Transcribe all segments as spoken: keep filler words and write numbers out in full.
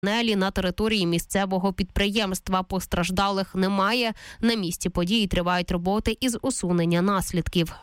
Нелі на території місцевого підприємства. Постраждалих немає. На місці події тривають роботи із усунення наслідків.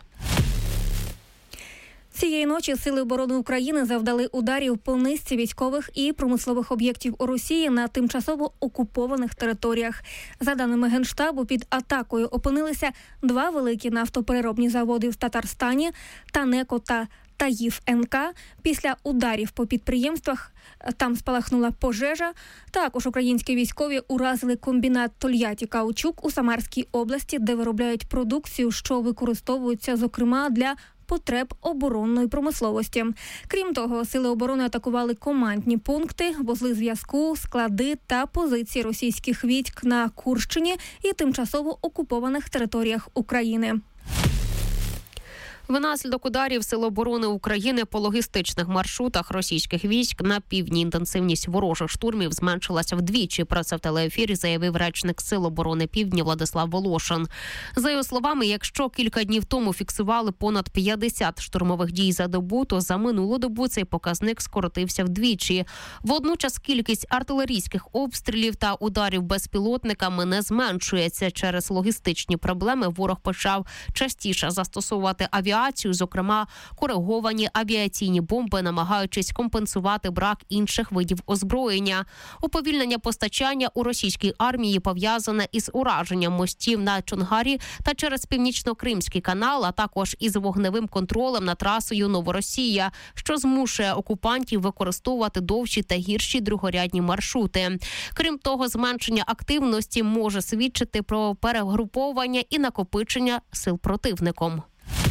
Цієї ночі Сили оборони України завдали ударів по низці військових і промислових об'єктів у Росії на тимчасово окупованих територіях. За даними Генштабу, під атакою опинилися два великі нафтопереробні заводи в Татарстані – Танеко та Таїф-НК. Після ударів по підприємствах там спалахнула пожежа. Також українські військові уразили комбінат Тольятті-Каучук у Самарській області, де виробляють продукцію, що використовується, зокрема, для потреб оборонної промисловості. Крім того, Сили оборони атакували командні пункти, вузли зв'язку, склади та позиції російських військ на Курщині і тимчасово окупованих територіях України. Внаслідок ударів Сил оборони України по логістичних маршрутах російських військ на півдні інтенсивність ворожих штурмів зменшилася вдвічі. Про це в телеефірі заявив речник Сил оборони Півдня Владислав Волошин. За його словами, якщо кілька днів тому фіксували понад п'ятдесят штурмових дій за добу, то за минулу добу цей показник скоротився вдвічі. Водночас кількість артилерійських обстрілів та ударів безпілотниками не зменшується. Через логістичні проблеми ворог почав частіше застосовувати авіацію, зокрема кориговані авіаційні бомби, намагаючись компенсувати брак інших видів озброєння. Уповільнення постачання у російській армії пов'язане із ураженням мостів на Чонгарі та через Північно-Кримський канал, а також із вогневим контролем над трасою Новоросія, що змушує окупантів використовувати довші та гірші другорядні маршрути. Крім того, зменшення активності може свідчити про перегруповання і накопичення сил противником.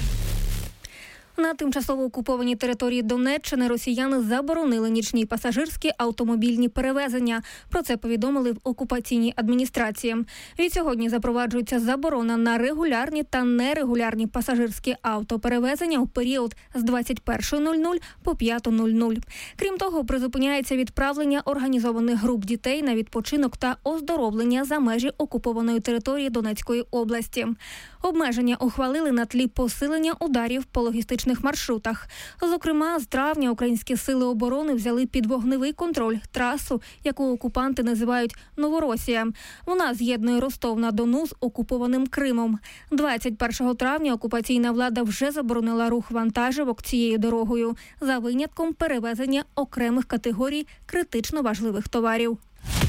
На тимчасово окупованій території Донеччини росіяни заборонили нічні пасажирські автомобільні перевезення. Про це повідомили в окупаційній адміністрації. Відсьогодні запроваджується заборона на регулярні та нерегулярні пасажирські автоперевезення у період з двадцять першої нуль нуль по п'ята нуль нуль. Крім того, призупиняється відправлення організованих груп дітей на відпочинок та оздоровлення за межі окупованої території Донецької області. Обмеження ухвалили на тлі посилення ударів по логістичних маршрутах. Зокрема, з травня українські сили оборони взяли під вогневий контроль трасу, яку окупанти називають Новоросія. Вона з'єднує Ростов-на-Дону з окупованим Кримом. двадцять першого травня окупаційна влада вже заборонила рух вантажівок цією дорогою, за винятком перевезення окремих категорій критично важливих товарів.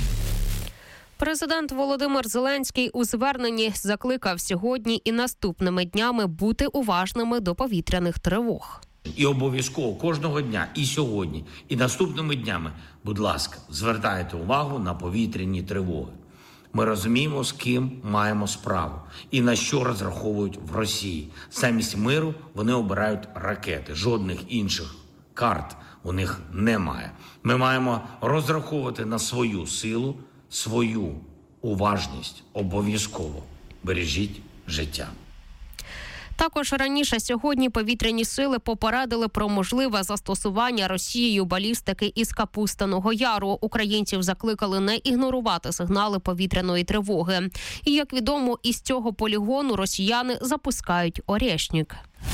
Президент Володимир Зеленський у зверненні закликав сьогодні і наступними днями бути уважними до повітряних тривог. І обов'язково кожного дня, і сьогодні, і наступними днями, будь ласка, звертайте увагу на повітряні тривоги. Ми розуміємо, з ким маємо справу і на що розраховують в Росії. Замість миру вони обирають ракети, жодних інших карт у них немає. Ми маємо розраховувати на свою силу, свою уважність. Обов'язково бережіть життя. Також раніше сьогодні повітряні сили попередили про можливе застосування Росією балістики із Капустиного Яру. Українців закликали не ігнорувати сигнали повітряної тривоги. І, як відомо, із цього полігону росіяни запускають «Орєшнік».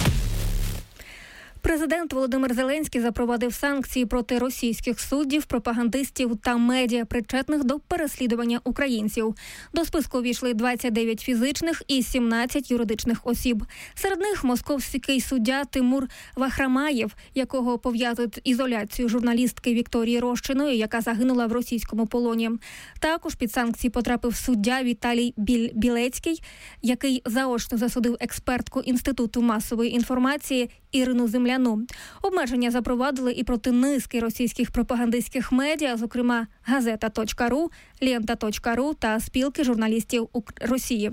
Президент Володимир Зеленський запровадив санкції проти російських суддів, пропагандистів та медіа, причетних до переслідування українців. До списку увійшли двадцять дев'ять фізичних і сімнадцять юридичних осіб. Серед них московський суддя Тимур Вахрамаєв, якого пов'язують з ізоляцією журналістки Вікторії Рощиної, яка загинула в російському полоні. Також під санкції потрапив суддя Віталій Біль- Білецький, який заочно засудив експертку Інституту масової інформації Ірину Земляну. Обмеження запровадили і проти низки російських пропагандистських медіа, зокрема газета точка ру, лента точка ру та спілки журналістів Росії.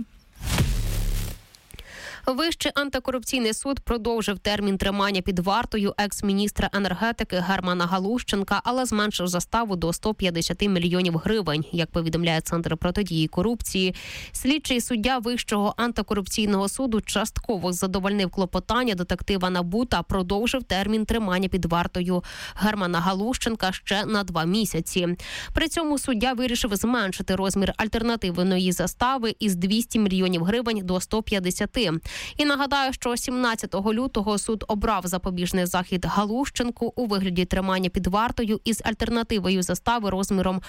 Вищий антикорупційний суд продовжив термін тримання під вартою екс-міністра енергетики Германа Галущенка, але зменшив заставу до сто п'ятдесят мільйонів гривень, як повідомляє Центр протидії корупції. Слідчий суддя Вищого антикорупційного суду частково задовольнив клопотання детектива НАБУ та продовжив термін тримання під вартою Германа Галущенка ще на два місяці. При цьому суддя вирішив зменшити розмір альтернативної застави із двісті мільйонів гривень до сто п'ятдесят. І нагадаю, що сімнадцятого лютого суд обрав запобіжний захід Галущенку у вигляді тримання під вартою із альтернативою застави розміром